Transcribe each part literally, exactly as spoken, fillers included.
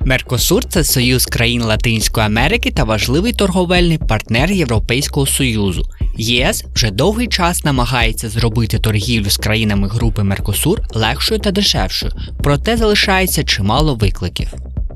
Меркосур – це союз країн Латинської Америки та важливий торговельний партнер Європейського Союзу. ЄС вже довгий час намагається зробити торгівлю з країнами групи Меркосур легшою та дешевшою, проте залишається чимало викликів.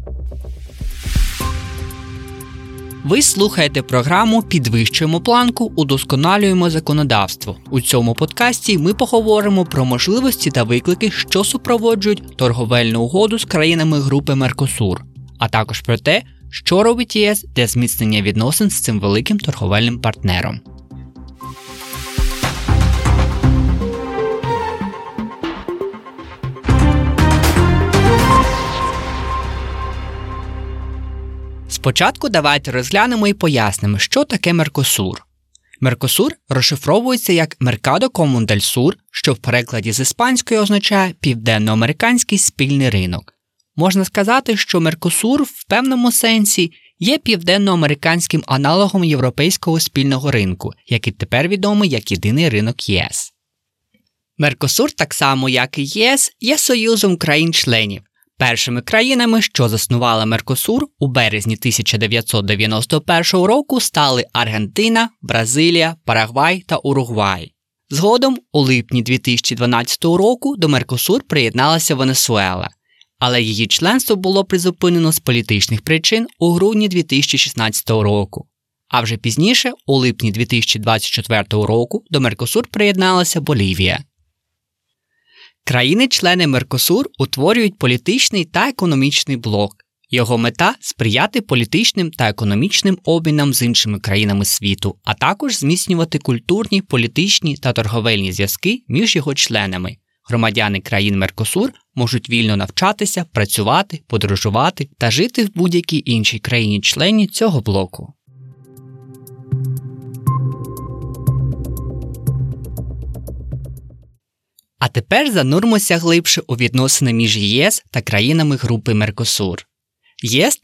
Ви слухаєте програму «Підвищуємо планку, удосконалюємо законодавство». У цьому подкасті ми поговоримо про можливості та виклики, що супроводжують торговельну угоду з країнами групи Меркосур, а також про те, що робить ЄС для зміцнення відносин з цим великим торговельним партнером. Спочатку давайте розглянемо і пояснимо, що таке Меркосур. Меркосур розшифровується як Mercado Común del Sur, що в перекладі з іспанської означає «Південноамериканський спільний ринок». Можна сказати, що Меркосур в певному сенсі є південноамериканським аналогом європейського спільного ринку, який тепер відомий як єдиний ринок ЄС. Меркосур, так само як і ЄС, є союзом країн-членів. Першими країнами, що заснували Меркосур у березні тисяча дев'ятсот дев'яносто першого року, стали Аргентина, Бразилія, Парагвай та Уругвай. Згодом, у липні дві тисячі дванадцятого року до Меркосур приєдналася Венесуела, але її членство було призупинено з політичних причин у грудні дві тисячі шістнадцятого року. А вже пізніше, у липні дві тисячі двадцять четвертого року, до Меркосур приєдналася Болівія. Країни-члени Меркосур утворюють політичний та економічний блок. Його мета – сприяти політичним та економічним обмінам з іншими країнами світу, а також зміцнювати культурні, політичні та торговельні зв'язки між його членами. Громадяни країн Меркосур можуть вільно навчатися, працювати, подорожувати та жити в будь-якій іншій країні-члені цього блоку. А тепер занурмося глибше у відносини між ЄС та країнами групи Меркосур. ЄС